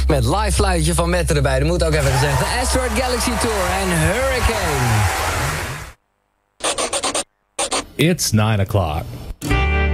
Met live fluitje van Mette erbij, dat moet ook even gezegd. De Asteroid Galaxy Tour en Hurricane. It's 9 o'clock.